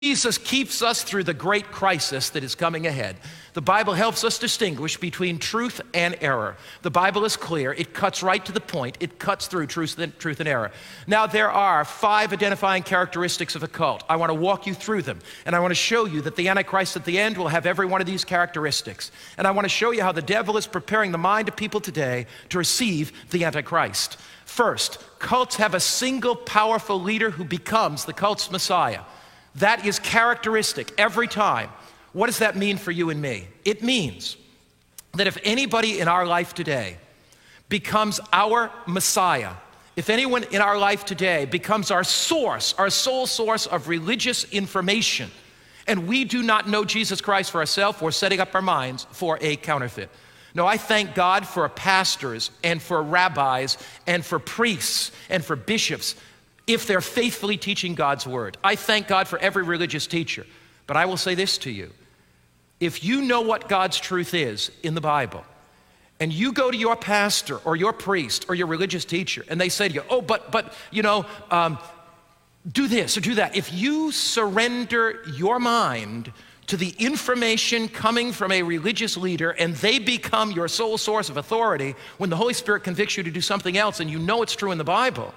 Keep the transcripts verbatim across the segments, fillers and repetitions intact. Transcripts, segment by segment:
Jesus keeps us through the great crisis that is coming ahead. The Bible helps us distinguish between truth and error. The Bible is clear. It cuts right to the point. It cuts through truth and, truth and error. Now, there are five identifying characteristics of a cult. I want to walk you through them, and I want to show you that the Antichrist at the end will have every one of these characteristics. And I want to show you how the devil is preparing the mind of people today to receive the Antichrist. First, cults have a single powerful leader who becomes the cult's Messiah. That is characteristic every time. What does that mean for you and me? It means that if anybody in our life today becomes our Messiah, if anyone in our life today becomes our source, our sole source of religious information, and we do not know Jesus Christ for ourselves, we're setting up our minds for a counterfeit. No, I thank God for pastors and for rabbis and for priests and for bishops if they're faithfully teaching God's word. I thank God for every religious teacher. But I will say this to you. If you know what God's truth is in the Bible, and you go to your pastor or your priest or your religious teacher, and they say to you, oh, but, but you know, um, do this or do that. If you surrender your mind to the information coming from a religious leader and they become your sole source of authority, when the Holy Spirit convicts you to do something else and you know it's true in the Bible,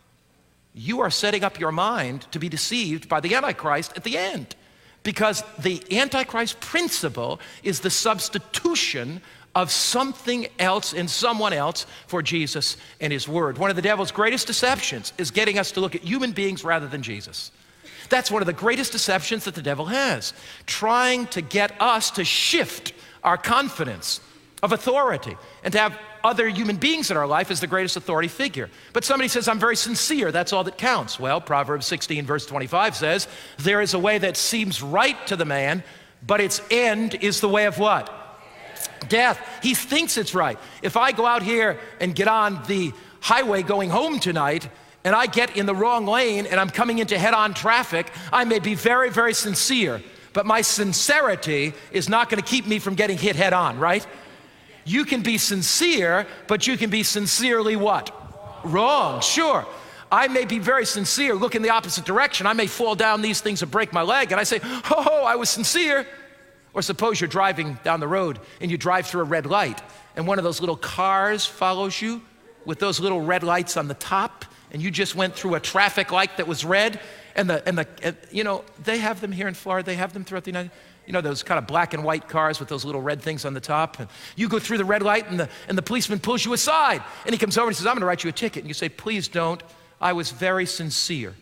you are setting up your mind to be deceived by the Antichrist at the end. Because the Antichrist principle is the substitution of something else and someone else for Jesus and his word. One of the devil's greatest deceptions is getting us to look at human beings rather than Jesus. That's one of the greatest deceptions that the devil has, trying to get us to shift our confidence of authority and to have other human beings in our life as the greatest authority figure. But somebody says, I'm very sincere, that's all that counts. Well, Proverbs sixteen verse twenty-five says, there is a way that seems right to the man, but its end is the way of what? Death. He thinks it's right. If I go out here and get on the highway going home tonight, and I get in the wrong lane and I'm coming into head-on traffic, I may be very, very sincere, but my sincerity is not going to keep me from getting hit head-on, right? You can be sincere, but you can be sincerely what? Wrong, sure. I may be very sincere, look in the opposite direction. I may fall down these things and break my leg, and I say, oh, I was sincere. Or suppose you're driving down the road and you drive through a red light, and one of those little cars follows you with those little red lights on the top, and you just went through a traffic light that was red, and the, and the, and, you know, they have them here in Florida, they have them throughout the United States. You know, those kind of black and white cars with those little red things on the top. And you go through the red light and the, and the policeman pulls you aside. And he comes over and says, I'm going to write you a ticket. And you say, please don't. I was very sincere.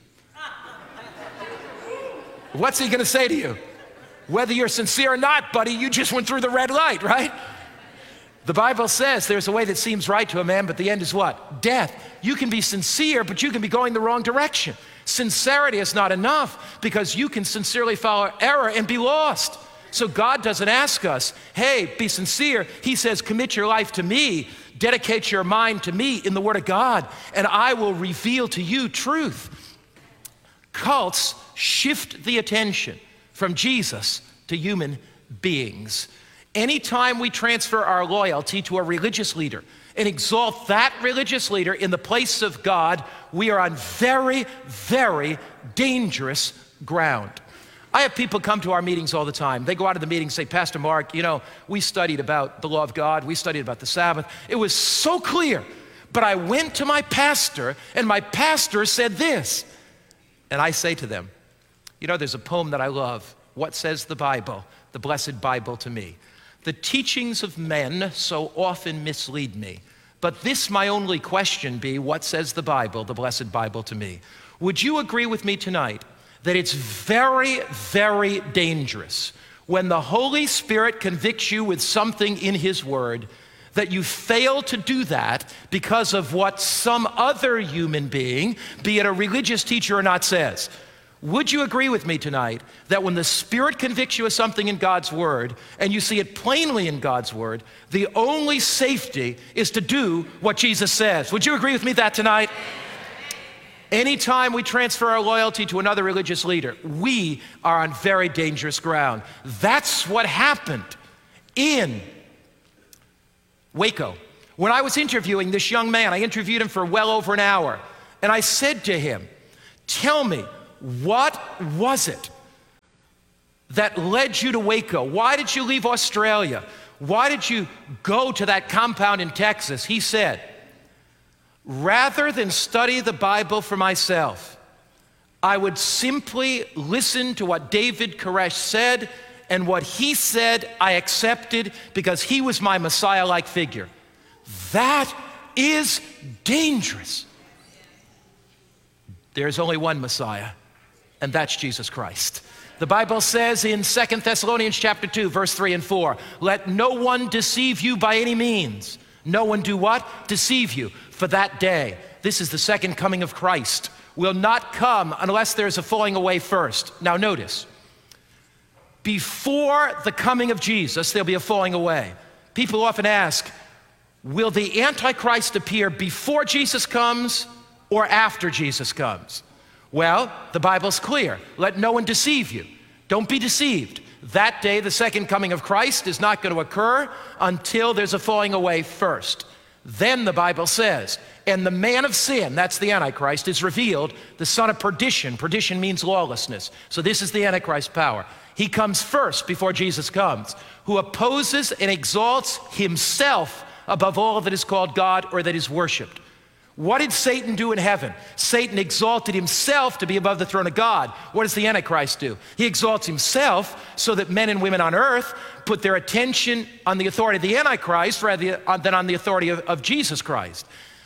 What's he going to say to you? Whether you're sincere or not, buddy, you just went through the red light, right? The Bible says there's a way that seems right to a man, but the end is what? Death. You can be sincere, but you can be going the wrong direction. Sincerity is not enough because you can sincerely follow error and be lost. So God doesn't ask us, hey, be sincere. He says, commit your life to me, dedicate your mind to me in the Word of God, and I will reveal to you truth. Cults shift the attention from Jesus to human beings. Anytime we transfer our loyalty to a religious leader and exalt that religious leader in the place of God, we are on very, very dangerous ground. I have people come to our meetings all the time. They go out of the meeting and say, Pastor Mark, you know, we studied about the law of God. We studied about the Sabbath. It was so clear. But I went to my pastor, and my pastor said this. And I say to them, you know, there's a poem that I love. What says the Bible, the blessed Bible to me? The teachings of men so often mislead me. But this my only question be, what says the Bible, the blessed Bible to me? Would you agree with me tonight that it's very, very dangerous when the Holy Spirit convicts you with something in His Word, that you fail to do that because of what some other human being, be it a religious teacher or not, says? Would you agree with me tonight that when the Spirit convicts you of something in God's Word and you see it plainly in God's Word, the only safety is to do what Jesus says? Would you agree with me that tonight? Anytime we transfer our loyalty to another religious leader, we are on very dangerous ground. That's what happened in Waco. When I was interviewing this young man, I interviewed him for well over an hour, and I said to him, tell me, what was it that led you to Waco? Why did you leave Australia? Why did you go to that compound in Texas? He said, rather than study the Bible for myself, I would simply listen to what David Koresh said, and what he said I accepted because he was my Messiah-like figure. That is dangerous. There's only one Messiah, and that's Jesus Christ. The Bible says in Second Thessalonians chapter two, verse three and four, let no one deceive you by any means. No one do what? Deceive you. For that day, this is the second coming of Christ, will not come unless there's a falling away first. Now notice, before the coming of Jesus, there'll be a falling away. People often ask, will the Antichrist appear before Jesus comes or after Jesus comes? Well, the Bible's clear. Let no one deceive you. Don't be deceived. That day, the second coming of Christ, is not going to occur until there's a falling away first. Then the Bible says, and the man of sin, that's the Antichrist, is revealed, the son of perdition. Perdition means lawlessness. So this is the Antichrist power. He comes first before Jesus comes, who opposes and exalts himself above all that is called God or that is worshiped. What did Satan do in heaven? Satan exalted himself to be above the throne of God. What does the Antichrist do? He exalts himself so that men and women on earth put their attention on the authority of the Antichrist rather than on the authority of, of Jesus Christ.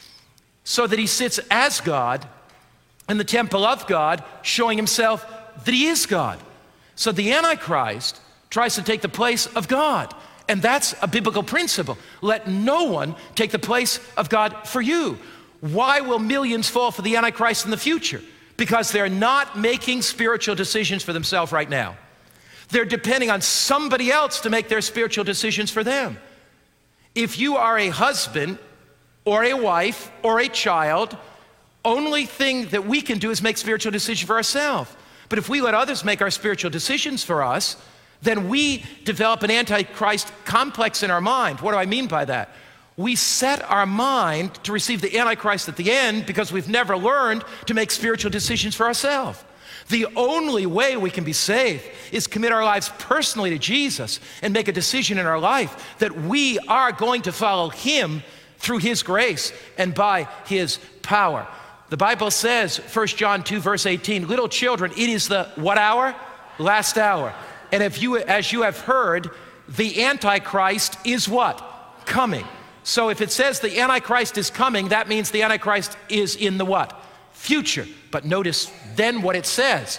So that he sits as God in the temple of God, showing himself that he is God. So the Antichrist tries to take the place of God. And that's a biblical principle. Let no one take the place of God for you. Why will millions fall for the Antichrist in the future? Because they're not making spiritual decisions for themselves right now. They're depending on somebody else to make their spiritual decisions for them. If you are a husband or a wife or a child, only thing that we can do is make spiritual decisions for ourselves. But if we let others make our spiritual decisions for us, then we develop an Antichrist complex in our mind. What do I mean by that? We set our mind to receive the Antichrist at the end because we've never learned to make spiritual decisions for ourselves. The only way we can be saved is commit our lives personally to Jesus and make a decision in our life that we are going to follow him through his grace and by his power. The Bible says, First John two, verse eighteen, little children, it is the what hour? Last hour. And if you, as you have heard, the Antichrist is what? Coming. So if it says the Antichrist is coming, that means the Antichrist is in the what? Future. But notice then what it says.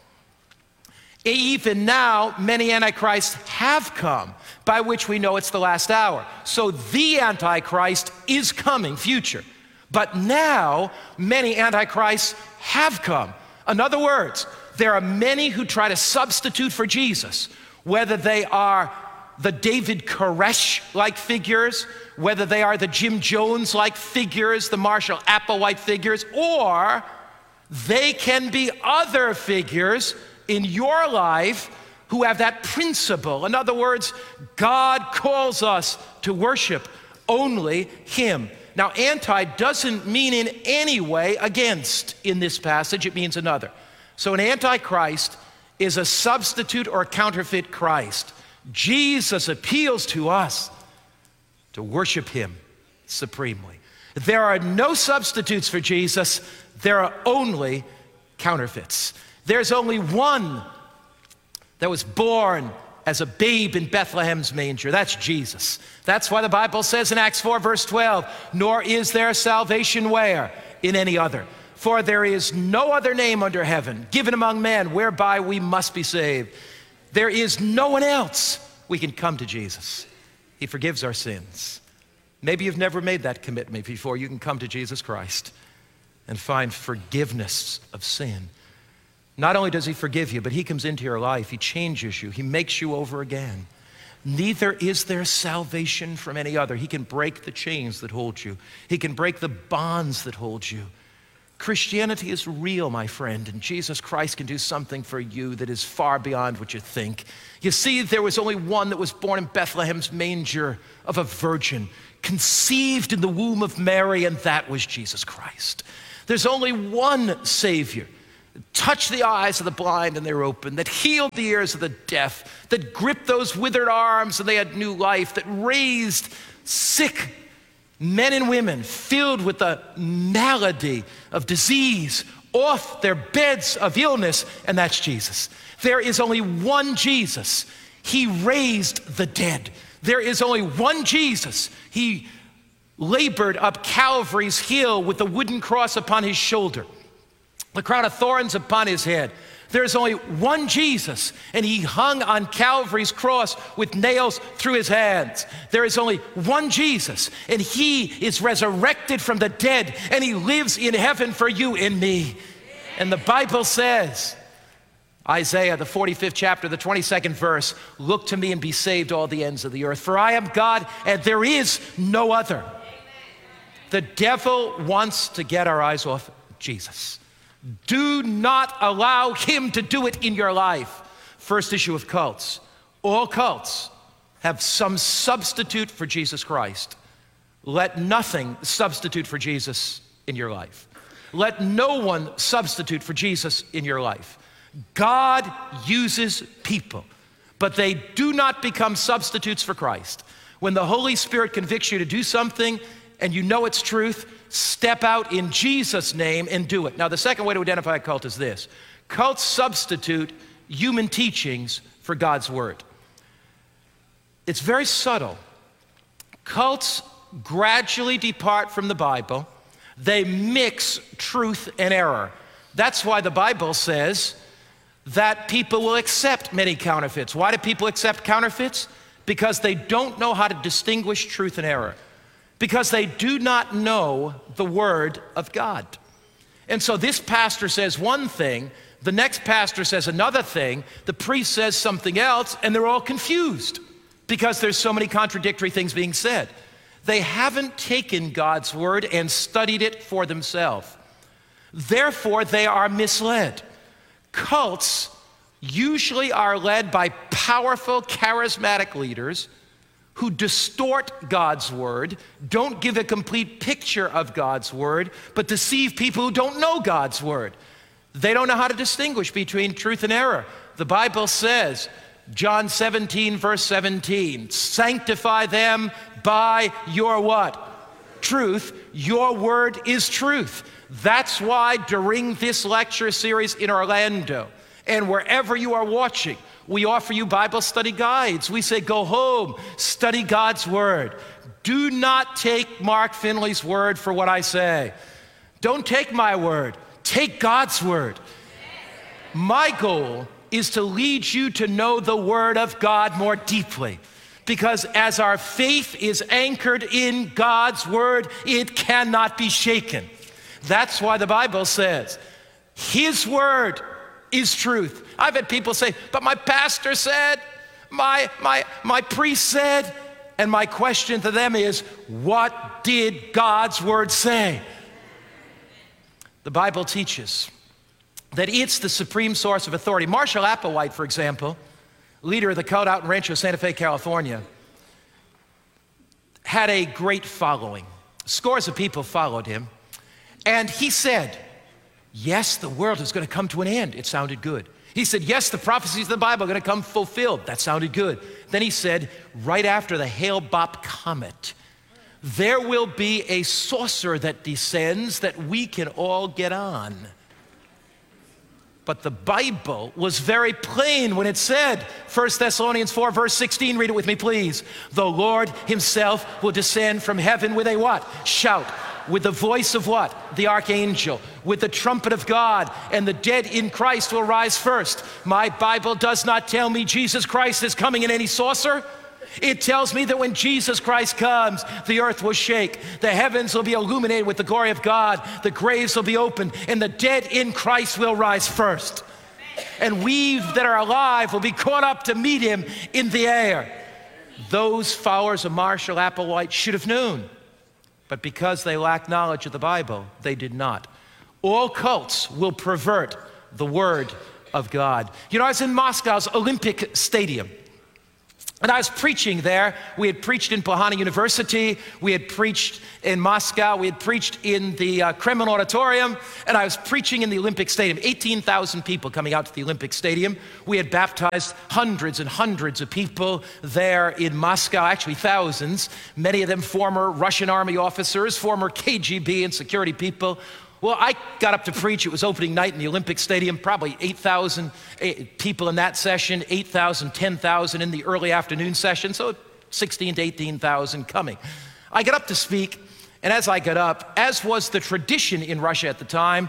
Even now, many Antichrists have come, by which we know it's the last hour. So the Antichrist is coming, future. But now, many Antichrists have come. In other words, there are many who try to substitute for Jesus, whether they are the David Koresh-like figures, whether they are the Jim Jones-like figures, the Marshall Applewhite figures, or they can be other figures in your life who have that principle. In other words, God calls us to worship only him. Now, anti doesn't mean in any way against in this passage, it means another. So an antichrist is a substitute or counterfeit Christ. Jesus appeals to us to worship him supremely. There are no substitutes for Jesus, there are only counterfeits. There's only one that was born as a babe in Bethlehem's manger. That's Jesus. That's why the Bible says in Acts four, verse twelve, nor is there salvation where? In any other. For there is no other name under heaven given among men whereby we must be saved. There is no one else we can come to Jesus. He forgives our sins. Maybe you've never made that commitment before. You can come to Jesus Christ and find forgiveness of sin. Not only does he forgive you, but he comes into your life. He changes you. He makes you over again. Neither is there salvation from any other. He can break the chains that hold you. He can break the bonds that hold you. Christianity is real, my friend, and Jesus Christ can do something for you that is far beyond what you think. You see, there was only one that was born in Bethlehem's manger of a virgin, conceived in the womb of Mary, and that was Jesus Christ. There's only one Savior. touched the eyes of the blind and they were open, that healed the ears of the deaf, that gripped those withered arms and they had new life, that raised sick men and women filled with the malady of disease off their beds of illness, and that's Jesus. There is only one Jesus. He raised the dead. There is only one Jesus. He labored up Calvary's hill with the wooden cross upon his shoulder, the crown of thorns upon his head. There's only one Jesus, and he hung on Calvary's cross with nails through his hands. There is only one Jesus, and he is resurrected from the dead, and he lives in heaven for you and me. And the Bible says, Isaiah, the forty-fifth chapter, the twenty-second verse, look to me and be saved, all the ends of the earth, for I am God, and there is no other. The devil wants to get our eyes off Jesus. Do not allow him to do it in your life. First issue of cults. All cults have some substitute for Jesus Christ. Let nothing substitute for Jesus in your life. Let no one substitute for Jesus in your life. God uses people, but they do not become substitutes for Christ. When the Holy Spirit convicts you to do something and you know it's truth, step out in Jesus' name and do it. Now, the second way to identify a cult is this. Cults substitute human teachings for God's word. It's very subtle. Cults gradually depart from the Bible. They mix truth and error. That's why the Bible says that people will accept many counterfeits. Why do people accept counterfeits? Because they don't know how to distinguish truth and error. Because they do not know the word of God. And so this pastor says one thing, the next pastor says another thing, the priest says something else, and they're all confused because there's so many contradictory things being said. They haven't taken God's word and studied it for themselves. Therefore, they are misled. Cults usually are led by powerful, charismatic leaders who distort God's word, don't give a complete picture of God's word, but deceive people who don't know God's word. They don't know how to distinguish between truth and error. The Bible says, John seventeen, verse seventeen, sanctify them by your what? Truth. Your word is truth. That's why during this lecture series in Orlando, and wherever you are watching, we offer you Bible study guides. We say, go home, study God's word. Do not take Mark Finley's word for what I say. Don't take my word. Take God's word. My goal is to lead you to know the word of God more deeply. Because as our faith is anchored in God's word, it cannot be shaken. That's why the Bible says, his word is truth. I've had people say, but my pastor said, my, my, my priest said, and my question to them is, what did God's word say? The Bible teaches that it's the supreme source of authority. Marshall Applewhite, for example, leader of the cult out in Rancho Santa Fe, California, had a great following. Scores of people followed him. And he said, yes, the world is going to come to an end. It sounded good. He said, yes, the prophecies of the Bible are going to come fulfilled. That sounded good. Then he said, right after the Hale-Bopp comet, there will be a saucer that descends that we can all get on. But the Bible was very plain when it said, First Thessalonians four, verse sixteen, read it with me, please. The Lord himself will descend from heaven with a what? Shout. With the voice of what? The archangel. With the trumpet of God, and the dead in Christ will rise first. My Bible does not tell me Jesus Christ is coming in any saucer. It tells me that when Jesus Christ comes, the earth will shake, the heavens will be illuminated with the glory of God, the graves will be opened, and the dead in Christ will rise first. And we that are alive will be caught up to meet him in the air. Those followers of Marshall Applewhite should have known, but because they lacked knowledge of the Bible, they did not. All cults will pervert the word of God. You know, I was in Moscow's Olympic Stadium. And I was preaching there. We had preached in Pohana University. We had preached in Moscow. We had preached in the uh, Kremlin Auditorium. And I was preaching in the Olympic Stadium. eighteen thousand people coming out to the Olympic Stadium. We had baptized hundreds and hundreds of people there in Moscow, actually thousands. Many of them former Russian army officers, former K G B and security people. Well, I got up to preach. It was opening night in the Olympic Stadium, probably eight thousand people in that session, eight thousand, ten thousand in the early afternoon session, so sixteen to eighteen thousand coming. I got up to speak, and as I got up, as was the tradition in Russia at the time,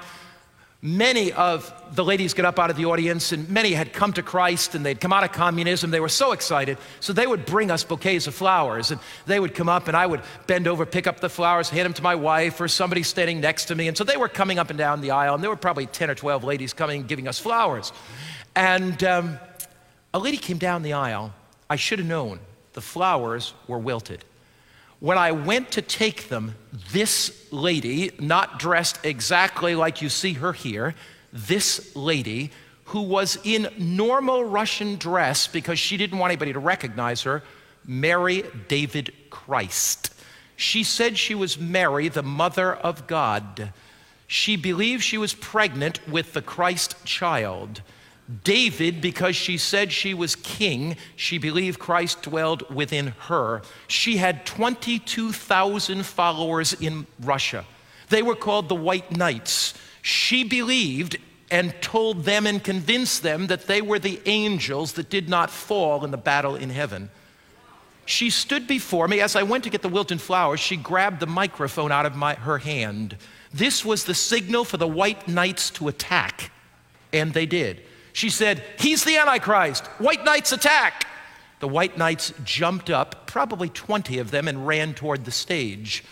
many of the ladies got up out of the audience, and many had come to Christ, and they'd come out of communism. They were so excited, so they would bring us bouquets of flowers, and they would come up, and I would bend over, pick up the flowers, hand them to my wife, or somebody standing next to me, and so they were coming up and down the aisle, and there were probably ten or twelve ladies coming, giving us flowers. And um, a lady came down the aisle. I should have known. The flowers were wilted. When I went to take them, this lady, not dressed exactly like you see her here, this lady, who was in normal Russian dress because she didn't want anybody to recognize her, Mary David Christ. She said she was Mary, the mother of God. She believed she was pregnant with the Christ child. David, because she said she was king, she believed Christ dwelled within her. She had twenty-two thousand followers in Russia. They were called the White Knights. She believed and told them and convinced them that they were the angels that did not fall in the battle in heaven. She stood before me. As I went to get the wilted flowers, she grabbed the microphone out of my, her hand. This was the signal for the White Knights to attack, and they did. She said, "He's the Antichrist. White Knights attack." The White Knights jumped up, probably twenty of them, and ran toward the stage.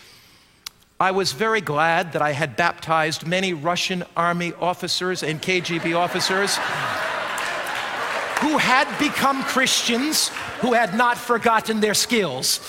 I was very glad that I had baptized many Russian army officers and K G B officers who had become Christians, who had not forgotten their skills.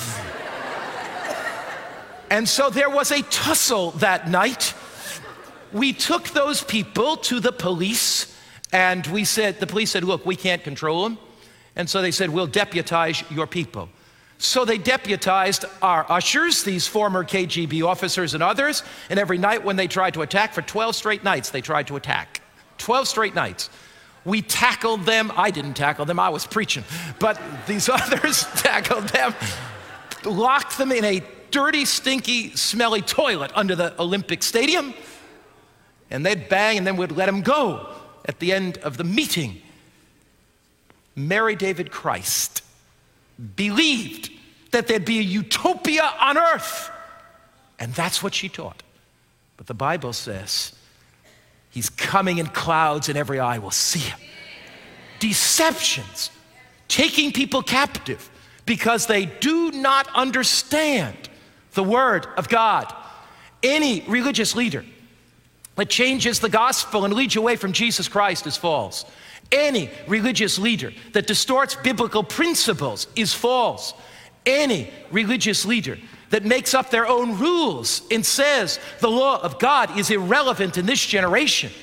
And so there was a tussle that night. We took those people to the police. And we said, the police said, "Look, we can't control them." And so they said, "We'll deputize your people." So they deputized our ushers, these former K G B officers and others, and every night when they tried to attack, for twelve straight nights, they tried to attack. twelve straight nights. We tackled them. I didn't tackle them, I was preaching. But these others tackled them, locked them in a dirty, stinky, smelly toilet under the Olympic Stadium, and they'd bang, and then we'd let them go. At the end of the meeting, Mary David Christ believed that there'd be a utopia on earth. And that's what she taught. But the Bible says, he's coming in clouds and every eye will see him. Deceptions, taking people captive because they do not understand the word of God. Any religious leader that changes the gospel and leads you away from Jesus Christ is false. Any religious leader that distorts biblical principles is false. Any religious leader that makes up their own rules and says the law of God is irrelevant in this generation,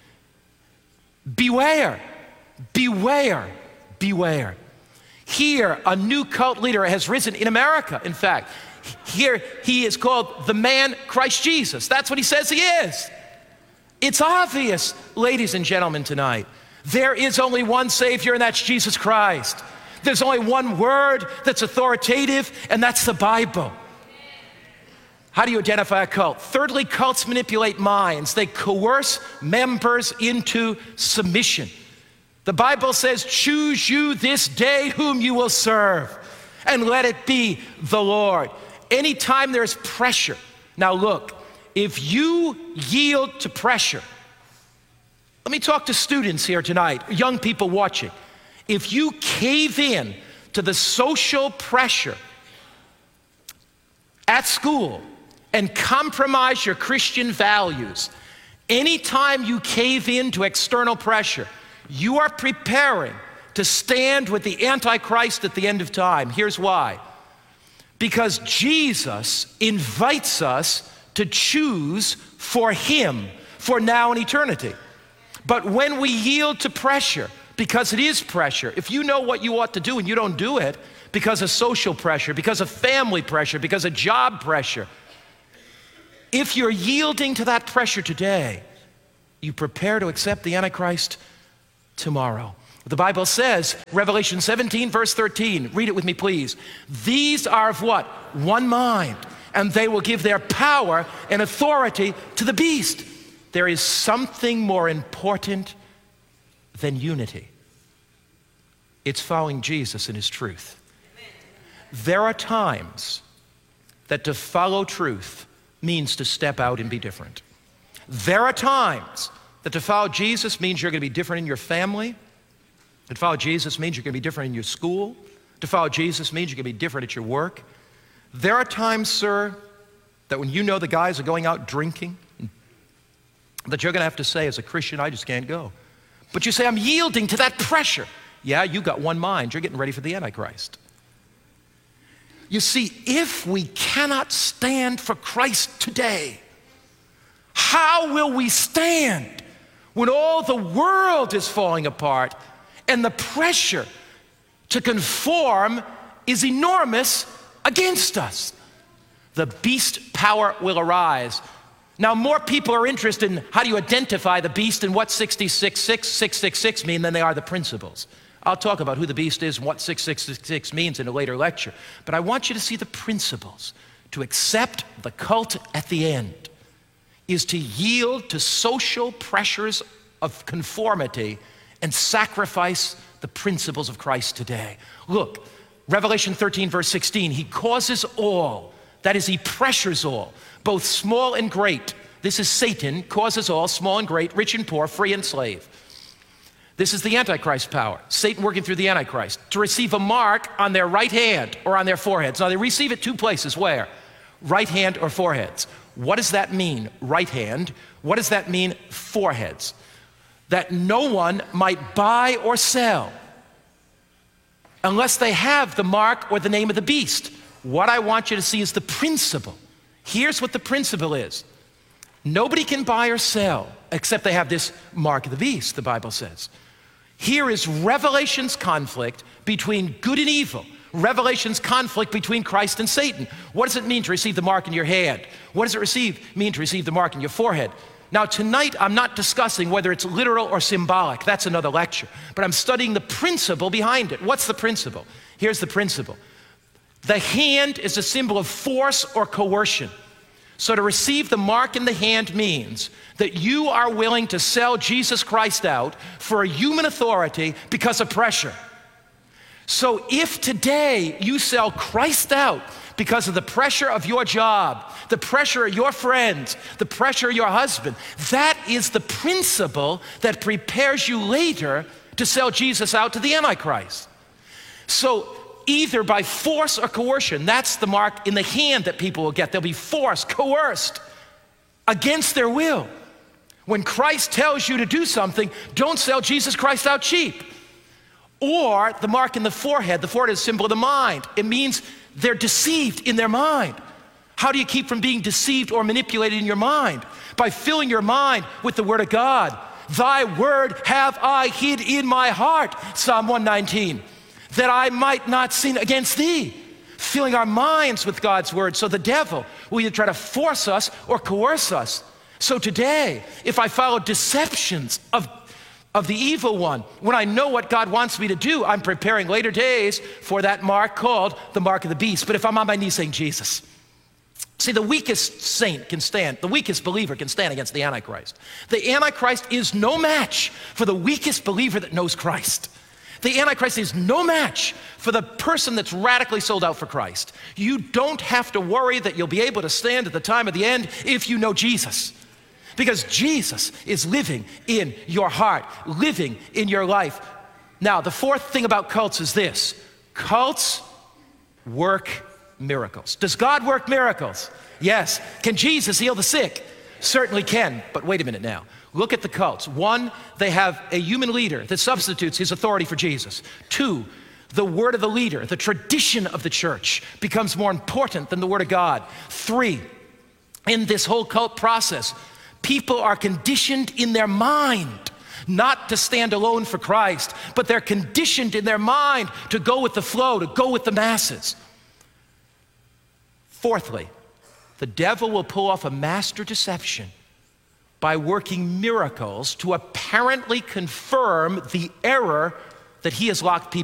beware, beware, beware. Here, a new cult leader has risen in America, in fact. Here, he is called the man Christ Jesus. That's what he says he is. It's obvious, ladies and gentlemen, tonight. There is only one Savior, and that's Jesus Christ. There's only one word that's authoritative, and that's the Bible. How do you identify a cult? Thirdly, cults manipulate minds. They coerce members into submission. The Bible says, "Choose you this day whom you will serve, and let it be the Lord." Anytime there's pressure. Now look, if you yield to pressure, let me talk to students here tonight, young people watching. If you cave in to the social pressure at school and compromise your Christian values, anytime you cave in to external pressure, you are preparing to stand with the Antichrist at the end of time. Here's why. Because Jesus invites us to choose for him for now and eternity. But when we yield to pressure, because it is pressure. If you know what you ought to do and you don't do it because of social pressure, because of family pressure, because of job pressure, if you're yielding to that pressure today, you prepare to accept the Antichrist tomorrow. The Bible says, Revelation seventeen, verse thirteen, read it with me, please. These are of what? One mind, and they will give their power and authority to the beast. There is something more important than unity. It's following Jesus and his truth. There are times that to follow truth means to step out and be different. There are times that to follow Jesus means you're going to be different in your family. To follow Jesus means you're going to be different in your school. To follow Jesus means you're going to be different at your work. There are times, sir, that when you know the guys are going out drinking, that you're going to have to say, as a Christian, I just can't go. But you say, I'm yielding to that pressure. Yeah, you got one mind. You're getting ready for the Antichrist. You see, if we cannot stand for Christ today, how will we stand when all the world is falling apart and the pressure to conform is enormous against us? The beast power will arise. Now, more people are interested in how do you identify the beast and what six six six, six six six mean than they are the principles. I'll talk about who the beast is and what six six six means in a later lecture. But I want you to see the principles. To accept the cult at the end is to yield to social pressures of conformity and sacrifice the principles of Christ today. Look, Revelation thirteen, verse sixteen, he causes all, that is, he pressures all, both small and great. This is Satan, causes all, small and great, rich and poor, free and slave. This is the Antichrist power, Satan working through the Antichrist, to receive a mark on their right hand or on their foreheads. Now, they receive it two places. Where? Right hand or foreheads. What does that mean, right hand? What does that mean, foreheads? That no one might buy or sell unless they have the mark or the name of the beast. What I want you to see is the principle. Here's what the principle is. Nobody can buy or sell except they have this mark of the beast, the Bible says. Here is Revelation's conflict between good and evil. Revelation's conflict between Christ and Satan. What does it mean to receive the mark in your hand? What does it receive, mean to receive the mark in your forehead? Now, tonight, I'm not discussing whether it's literal or symbolic. That's another lecture. But I'm studying the principle behind it. What's the principle? Here's the principle. The hand is a symbol of force or coercion. So to receive the mark in the hand means that you are willing to sell Jesus Christ out for a human authority because of pressure. So if today you sell Christ out because of the pressure of your job, the pressure of your friends, the pressure of your husband, that is the principle that prepares you later to sell Jesus out to the Antichrist. So either by force or coercion, that's the mark in the hand that people will get. They'll be forced, coerced against their will. When Christ tells you to do something, don't sell Jesus Christ out cheap. Or the mark in the forehead. The forehead is a symbol of the mind. It means they're deceived in their mind. How do you keep from being deceived or manipulated in your mind? By filling your mind with the Word of God. Thy word have I hid in my heart, Psalm one nineteen, that I might not sin against thee. Filling our minds with God's word. So the devil will either try to force us or coerce us. So today, if I follow deceptions of of the evil one, when I know what God wants me to do, I'm preparing later days for that mark called the mark of the beast. But if I'm on my knees saying, Jesus, see, the weakest saint can stand, the weakest believer can stand against the Antichrist. The Antichrist is no match for the weakest believer that knows Christ. The Antichrist is no match for the person that's radically sold out for Christ. You don't have to worry that you'll be able to stand at the time of the end if you know Jesus. Because Jesus is living in your heart, living in your life. Now, the fourth thing about cults is this. Cults work miracles. Does God work miracles? Yes. Can Jesus heal the sick? Certainly can. But wait a minute now. Look at the cults. One, they have a human leader that substitutes his authority for Jesus. Two, the word of the leader, the tradition of the church becomes more important than the word of God. Three, in this whole cult process, people are conditioned in their mind not to stand alone for Christ, but they're conditioned in their mind to go with the flow, to go with the masses. Fourthly, the devil will pull off a master deception by working miracles to apparently confirm the error that he has locked people